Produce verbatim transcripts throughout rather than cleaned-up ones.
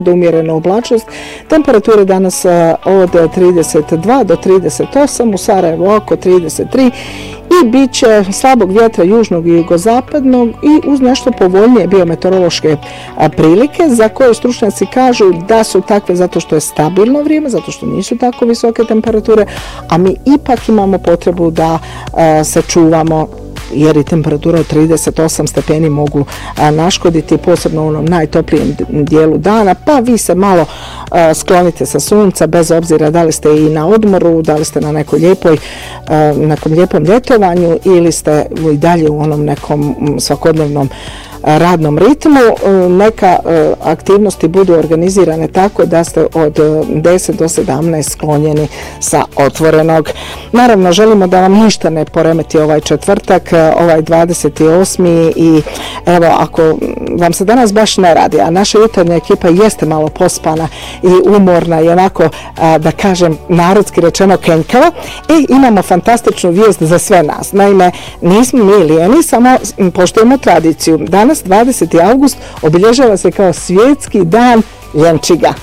do umjerena oblačnost. Temperature danas od trideset dva do trideset osam, u Sarajevu oko trideset tri i bit će slabog vjetra južnog i jugozapadnog i uz nešto povoljnije biometeorološke prilike za koje stručnjaci kažu da su takve zato što je stabilno vrijeme, zato što nisu tako visoke temperature, a mi ipak imamo potrebu da se čuvamo jer i temperatura od trideset osam stepeni mogu a, naškoditi, posebno u onom najtoplijem dijelu dana, pa vi se malo a, sklonite sa sunca, bez obzira da li ste i na odmoru, da li ste na nekoj lijepoj, a, nekom lijepom ljetovanju ili ste i dalje u onom nekom svakodnevnom radnom ritmu. Neka aktivnosti budu organizirane tako da ste od deset do sedamnaest sklonjeni sa otvorenog. Naravno, želimo da vam ništa ne poremeti ovaj četvrtak, ovaj dvadeset osmi i evo, ako vam se danas baš ne radi, a naša jutarnja ekipa jeste malo pospana i umorna i onako, da kažem, narodski rečeno kenjkava, e, imamo fantastičnu vijest za sve nas. Naime, nismo mi lijeni, samo poštujemo tradiciju. Danas dvadeseti avgust obilježava se kao svjetski dan ljenčiga.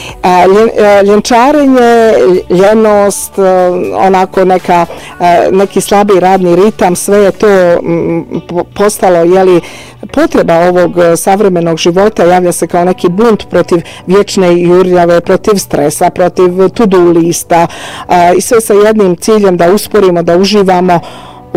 Ljenčarenje, ljenost, onako neka, neki slabi radni ritam, sve je to postalo, jeli, potreba ovog savremenog života, javlja se kao neki bunt protiv vječne jurljave, protiv stresa, protiv to-do lista i sve sa jednim ciljem da usporimo, da uživamo u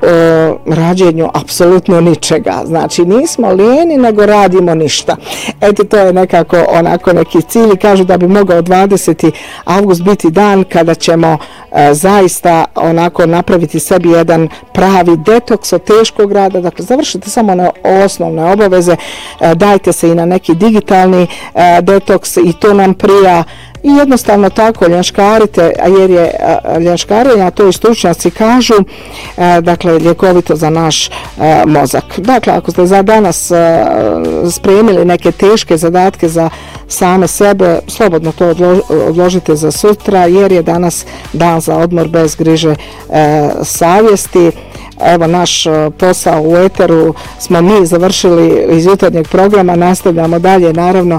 o, rađenju apsolutno ničega. Znači, nismo lijeni, nego radimo ništa. Eto, to je nekako onako neki cilj. Kažu da bi mogao dvadeseti avgust biti dan kada ćemo e, zaista onako napraviti sebi jedan pravi detoks od teškog rada. Dakle, završite samo na osnovne obaveze, e, dajte se i na neki digitalni e, detoks i to nam prija. I jednostavno tako ljenškarite, jer je ljenškarenje, a to i stručnjaci kažu, e, dakle, ljekovito za naš e, mozak. Dakle, ako ste za danas e, spremili neke teške zadatke za same sebe, slobodno to odlo, odložite za sutra, jer je danas dan za odmor bez griže e, savjesti. Evo, naš posao u eteru smo mi završili iz jutarnjeg programa, nastavljamo dalje, naravno,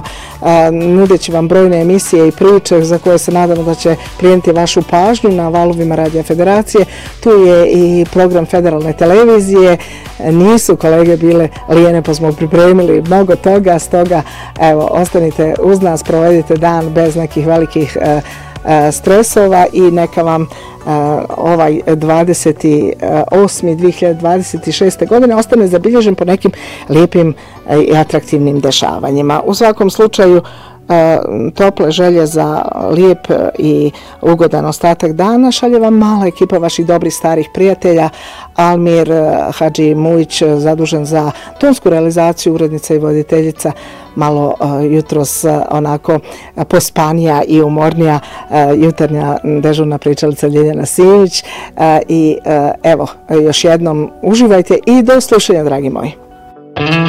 nudeći vam brojne emisije i priče za koje se nadamo da će plijeniti vašu pažnju na valovima Radija Federacije. Tu je i program Federalne televizije, nisu kolege bile lijene pa smo pripremili mnogo toga, stoga evo, ostanite uz nas, provedite dan bez nekih velikih uh, stresova i neka vam uh, ovaj dvadeseti osmi dvije hiljade dvadeset šeste. godine ostane zabilježen po nekim lijepim i atraktivnim dešavanjima. U svakom slučaju, Uh, tople želje za lijep i ugodan ostatak dana šalje vam mala ekipa vaših dobrih starih prijatelja. Almir uh, Hadži Mujić, zadužen za tonsku realizaciju, urednica i voditeljica, malo uh, jutros uh, onako uh, pospanija i umornija uh, jutarnja dežurna pričalica Ljiljana Simić uh, i uh, evo, još jednom uživajte i do slušanja, dragi moji.